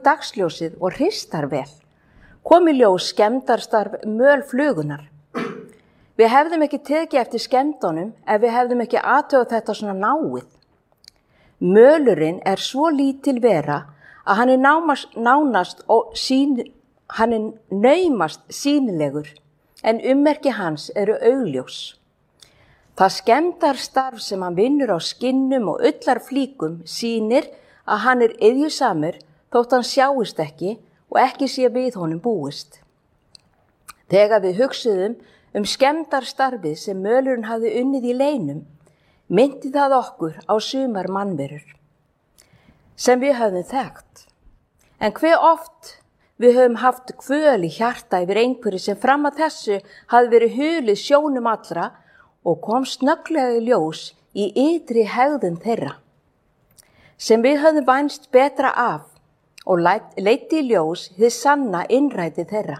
dagsljósið og hristar vel. Kom í ljós skemmdarstarf mölflugunar. Við hefðum ekki tekið eftir skemmdunum ef við hefðum ekki athugað þetta svona náið. Mölurinn svo lítil vera að hann naumast sýnilegur, en ummerki hans eru augljós. Það skemmdarstarf sem hann vinnur á skinnum og ullarflíkum sýnir að hann iðjusamur þótt hann sjáist ekki og ekki sé við honum búist. Þegar við hugsuðum skemmdarstarfið sem mölurinn hafði unnið í leynum, myndi það okkur á sumar mannverur, sem við höfðum þekkt. En hve oft við höfum haft kvöl í hjarta yfir einhverju sem fram að þessu hafði verið hulið sjónum allra og kom snögglega í ljós í ytri hegðun þeirra, sem við höfðum vænst betra af og leiddi í ljós hið sanna innræti þeirra.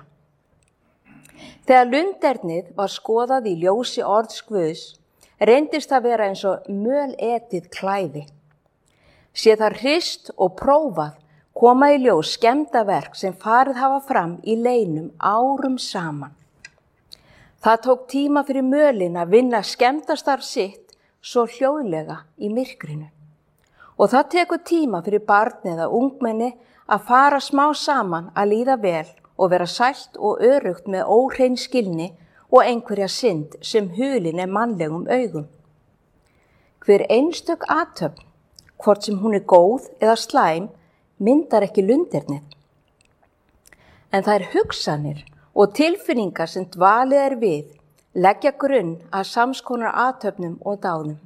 Þegar lundernið var skoðað í ljósi orðs Guðs, reyndist það vera eins og möletið klæði. Sé það hrist og prófað koma í ljós skemmdaverk sem farið hafa fram í leynum árum saman. Það tók tíma fyrir mölin að vinna skemmdastarf sitt svo hljóðlega í myrkrinu. Og það tekur tíma fyrir barn eða ungmenni að fara smá saman að líða vel og vera sælt og örugt með óhrein skilni og einhverja synd sem hulin mannlegum augum. Hver einstök athöfn, hvort sem hún góð eða slæm, myndar ekki lundernið. En þær hugsanir og tilfinningar sem dvalið við, leggja grunn að samskonar athöfnum og dáðum.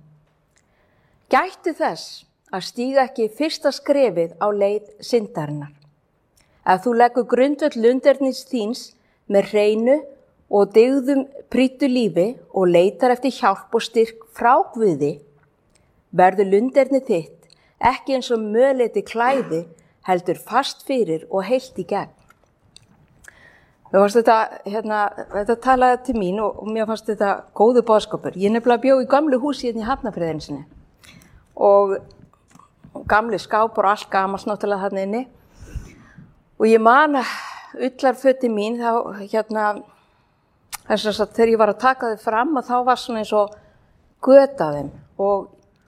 Gættu þess að stíga ekki fyrsta skrefið á leið syndarinnar. Ef þú leggur grundvöll lundernis þíns með hreinu og dygðum prýddu lífi og leitar eftir hjálp og styrk frá Guði, verður lundernið þitt ekki eins og möleti klæði heldur fast fyrir og heilt í gegn. Mér fannst þetta talaði til mín og mér fannst þetta góðu boðskapur. Ég nefnilega bjó í gamlu húsi hérna í Hafnarfirði einu sinni og gamli skápur og allt gamalt náttúrulega þarna inni. Og ég man ullarfötin mín þegar ég var að taka þau fram að þá var svona eins og göt af þeim og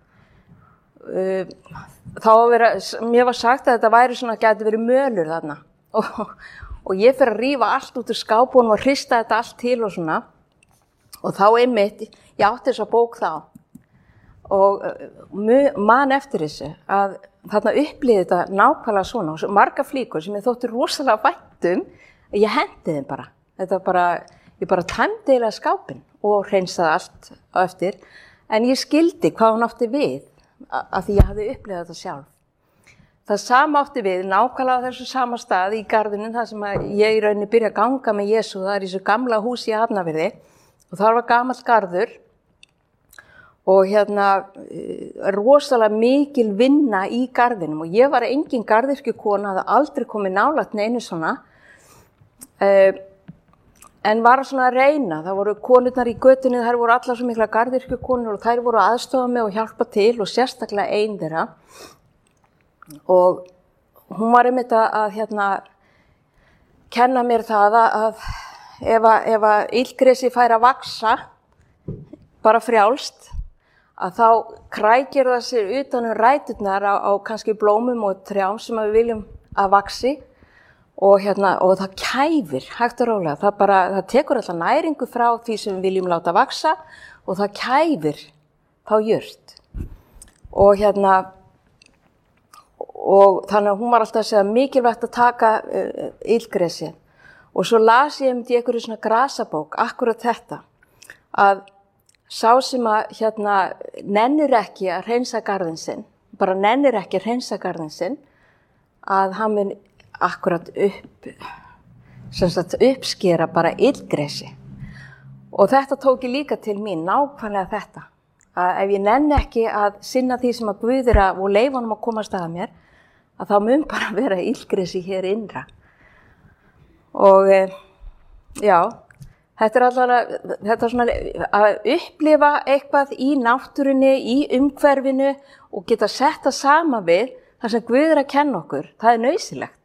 mér var sagt að þetta væri svona gæti verið mölur þarna og ég fer að rífa allt út úr skápunum og hrista þetta allt til og svona og þá einmitt, ég átti þessa bók þá og man eftir þessu að þarna upplýði þetta nákvæmlega svona og marga flíkur sem ég þótti rosalega vænt að ég hendi þeim bara. Ég bara tæmdi eiginlega skápinn og hreinsaði allt á eftir en ég skildi hvað hún átti við af því ég hafði upplifað þetta sjálf. Það sama átti við nákvæmlega á þessu sama stað í garðinum þar sem ég í rauninni byrja að ganga með Jesú, það í þessu gamla húsi í Hafnarfirði og þar var gamall garður og rosalega mikil vinna í garðinum og ég var engin garðyrkjukona, hafði aldrei komið nálægt neinu svona en var svona að reyna. Það voru konurnar í götunni, þær voru allar svo mikla garðyrkjukonur og þær voru að aðstofa mig og hjálpa til og sérstaklega ein þeirra og hún var einmitt að kenna mér það að ef illgresi fær að vaxa bara frjálst að þá krækir það sér utan ræturnar á kannski blómum og trjám sem við viljum að vaxi og það kæfir hægt og rólega. Það tekur alltaf næringu frá því sem við viljum láta vaxa og það kæfir þá jurt. Og þannig að hún var alltaf að segja mikilvægt að taka illgresi. Og svo las ég í einhverju svona grasabók akkurat þetta að sá sem að nennir ekki að hreinsa garðinn sinn, bara nennir ekki að hreinsa garðinn sinn, að hann mun akkurat uppskera bara illgresi. Og þetta tók ég líka til mín, nákvæmlega þetta, að ef ég nenni ekki að sinna því sem að Guð og leyfa honum að komast að mér, að þá mun bara vera illgresi hér innra. Og já, þetta er svona að upplifa eitthvað í náttúrunni, í umhverfinu og geta sett það sama við það sem Guð að kenna okkur. Það er nauðsynlegt.